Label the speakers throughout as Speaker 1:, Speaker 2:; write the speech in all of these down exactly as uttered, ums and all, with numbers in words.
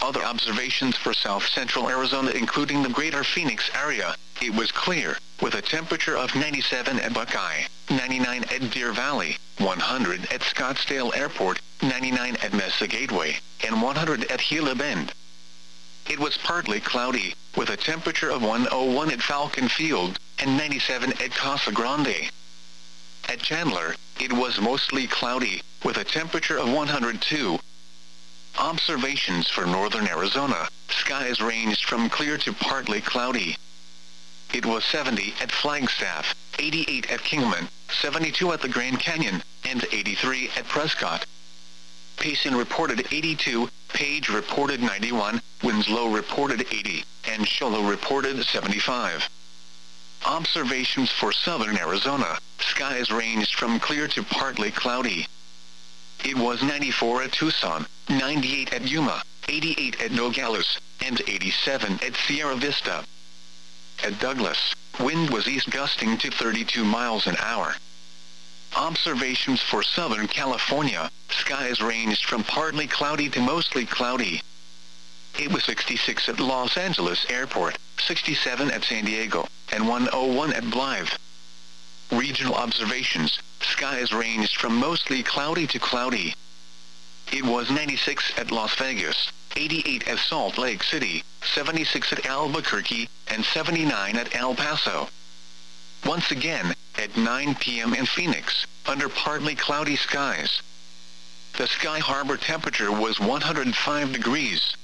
Speaker 1: Other observations for south-central Arizona including the greater Phoenix area, it was clear, with a temperature of ninety-seven at Buckeye, ninety-nine at Deer Valley, one hundred at Scottsdale Airport, ninety-nine at Mesa Gateway, and one hundred at Gila Bend. It was partly cloudy, with a temperature of one oh one at Falcon Field, and ninety-seven at Casa Grande. At Chandler, it was mostly cloudy, with a temperature of one hundred two. Observations for northern Arizona, skies ranged from clear to partly cloudy. It was seventy at Flagstaff, eighty-eight at Kingman, seventy-two at the Grand Canyon, and eighty-three at Prescott. Payson reported eighty-two, Page reported ninety-one, Winslow reported eighty, and Show Low reported seventy-five. Observations for southern Arizona, skies ranged from clear to partly cloudy. It was ninety-four at Tucson, ninety-eight at Yuma, eighty-eight at Nogales, and eighty-seven at Sierra Vista. At Douglas, wind was east gusting to thirty-two miles an hour. Observations for Southern California, skies ranged from partly cloudy to mostly cloudy. It was sixty-six at Los Angeles Airport, sixty-seven at San Diego, and one oh one at Blythe. Regional observations, skies ranged from mostly cloudy to cloudy. It was ninety-six at Las Vegas, eighty-eight at Salt Lake City, seventy-six at Albuquerque, and seventy-nine at El Paso. Once again, at nine p m in Phoenix, under partly cloudy skies. The Sky Harbor temperature was one hundred five degrees.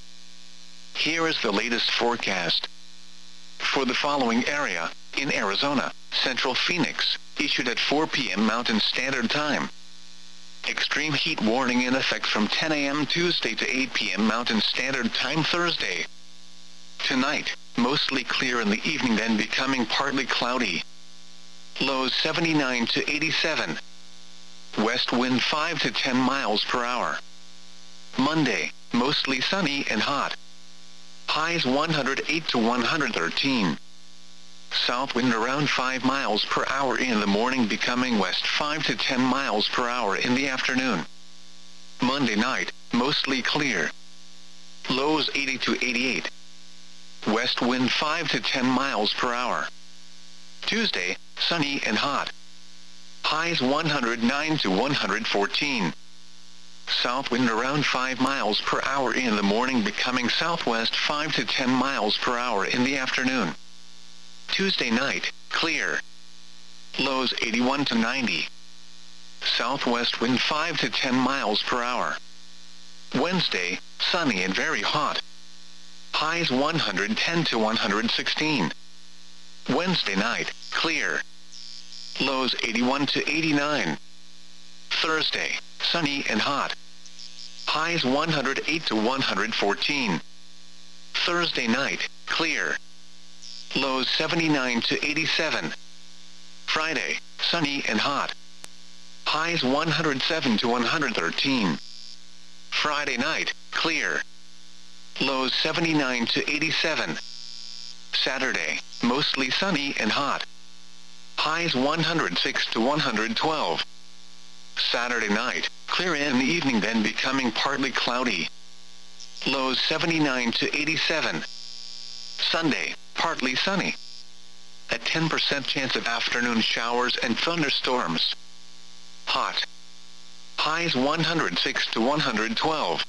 Speaker 1: Here is the latest forecast. For the following area, in Arizona, Central Phoenix, issued at four p m Mountain Standard Time. Extreme heat warning in effect from ten a m Tuesday to eight p m Mountain Standard Time Thursday. Tonight, mostly clear in the evening then becoming partly cloudy. Lows seventy-nine to eighty-seven. West wind five to ten miles per hour. Monday, mostly sunny and hot. Highs one hundred eight to one hundred thirteen. South wind around five miles per hour in the morning becoming west five to ten miles per hour in the afternoon. Monday night, mostly clear. Lows eighty to eighty-eight. West wind five to ten miles per hour. Tuesday, sunny and hot. Highs one hundred nine to one hundred fourteen. South wind around five miles per hour in the morning becoming southwest five to ten miles per hour in the afternoon. Tuesday night, clear. Lows eighty-one to ninety. Southwest wind five to ten miles per hour. Wednesday, sunny and very hot. Highs one hundred ten to one hundred sixteen. Wednesday night, clear. Lows eighty-one to eighty-nine. Thursday, sunny and hot. Highs one hundred eight to one hundred fourteen. Thursday night, clear. Lows seventy-nine to eighty-seven. Friday, sunny and hot. Highs one hundred seven to one hundred thirteen. Friday night, clear. Lows seventy-nine to eighty-seven. Saturday, mostly sunny and hot. Highs one hundred six to one hundred twelve. Saturday night, clear in the evening then becoming partly cloudy. Lows seventy-nine to eighty-seven. Sunday, partly sunny. A ten percent chance of afternoon showers and thunderstorms. Hot. Highs one hundred six to one hundred twelve.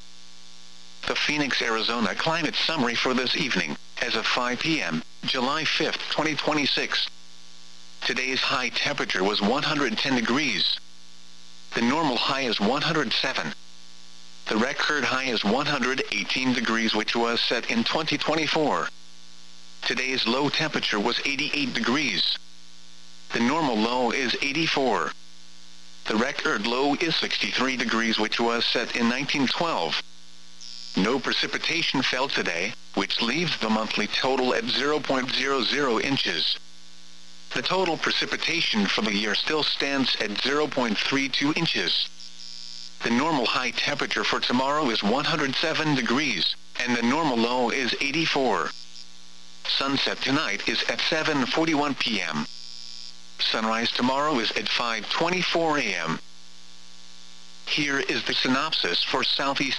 Speaker 1: The Phoenix, Arizona climate summary for this evening, as of five p m, July fifth, twenty twenty-six. Today's high temperature was one hundred ten degrees. The normal high is one hundred seven. The record high is one hundred eighteen degrees, which was set in twenty twenty-four. Today's low temperature was eighty-eight degrees. The normal low is eighty-four. The record low is sixty-three degrees, which was set in nineteen twelve. No precipitation fell today, which leaves the monthly total at zero point zero zero inches. The total precipitation for the year still stands at zero point three two inches. The normal high temperature for tomorrow is one hundred seven degrees, and the normal low is eighty-four. Sunset tonight is at seven forty-one p m Sunrise tomorrow is at five twenty-four a m Here is the synopsis for Southeast